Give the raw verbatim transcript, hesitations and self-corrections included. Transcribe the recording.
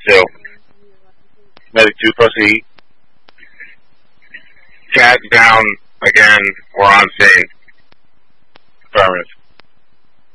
two. Medic two, proceed. Cat down again. We're on scene. Affirmative.